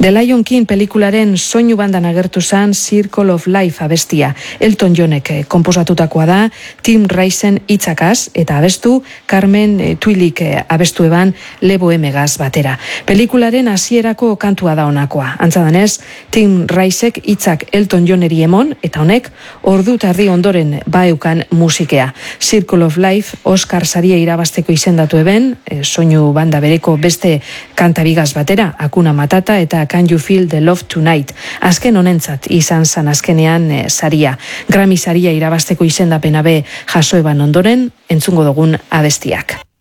The Lion King pelikularen soinu bandan agertu zen Circle of Life abestia. Elton Johnek konposatutakoa da, Tim Ricen hitzakaz eta abestu Carmen Twilik abestu eban Lebo Emegaz batera. Pelikularen hasierako kantua da honakoa. Antza denez, Tim Ricek hitzak Elton Johneri emon eta honek ordu tardi ondoren baeukan musikea. Circle of Life Oscar saria irabazteko izendatu eben, soinu banda bereko beste kanta bigaz batera, Hakuna Matata eta Can You Feel the Love Tonight. Azken honentzat izan zan azkenean saria. Grammy saria irabazteko izendapena be jaso eban ondoren, entzungo dugun abestiak.